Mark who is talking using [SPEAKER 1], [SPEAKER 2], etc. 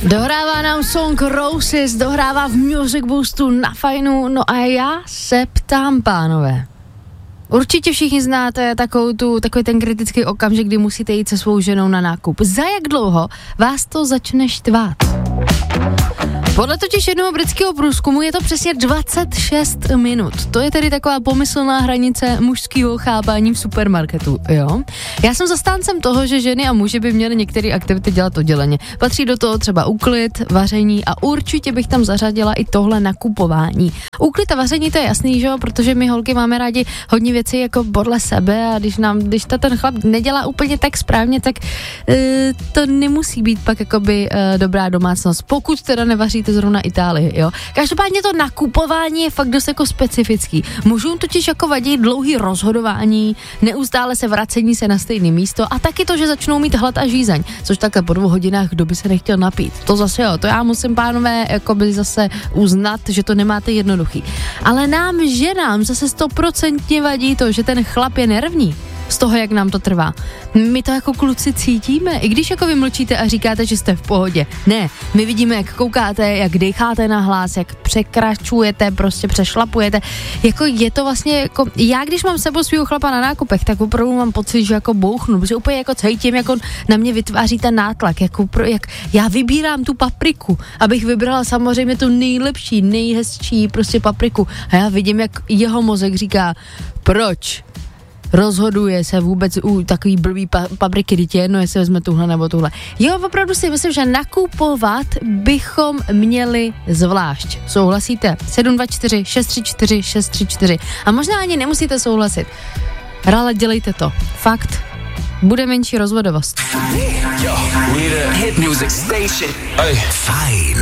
[SPEAKER 1] Dohrává nám song Roses, dohrává v Music Boostu na Fajnu, no a já se ptám, pánové. Určitě všichni znáte takový ten kritický okamžik, kdy musíte jít se svou ženou na nákup. Za jak dlouho vás to začne štvát? Podle totiž jednoho britského průzkumu je to přesně 26 minut. To je tedy taková pomyslná hranice mužského chápání v supermarketu, jo? Já jsem zastáncem toho, že ženy a muži by měly některé aktivity dělat odděleně. Patří do toho třeba úklid, vaření a určitě bych tam zařadila i tohle nakupování. Úklid a vaření, to je jasný, že jo? Protože my holky máme rádi hodně věcí jako podle sebe a když ten chlap nedělá úplně tak správně, tak to nemusí být pak jakoby dobrá domácnost. Pokud teda nevaří zrovna Itálii, jo. Každopádně to nakupování je fakt dost jako specifický. Mužům totiž jako vadí dlouhý rozhodování, neustále se vracení se na stejné místo a taky to, že začnou mít hlad a žízeň, což takhle po 2 hodinách doby se nechtěl napít. To zase jo, to já musím, pánové, jakoby zase uznat, že to nemáte jednoduchý. Ale nám, ženám, zase 100% vadí to, že ten chlap je nervní z toho, jak nám to trvá. My to jako kluci cítíme, i když jako vy mlčíte a říkáte, že jste v pohodě. Ne, my vidíme, jak koukáte, jak decháte na hlas, jak překračujete, prostě přešlapujete. Jako je to vlastně jako, já když mám sebou svýho chlapa na nákupech, tak opravdu mám pocit, že jako bouchnu, protože úplně jako cítím, jak on na mě vytváří ten nátlak, jak já vybírám tu papriku, abych vybrala samozřejmě tu nejlepší, nejhezčí prostě papriku. A já vidím, jak jeho mozek říká, proč rozhoduje se vůbec u takový blbý papriky, dítě jedno, jestli vezme tuhle nebo tuhle. Jo, opravdu si myslím, že nakupovat bychom měli zvlášť. Souhlasíte? 724 634 634. A možná ani nemusíte souhlasit. Ale dělejte to. Fakt. Bude menší rozvodovost.
[SPEAKER 2] Hit music station. Fajn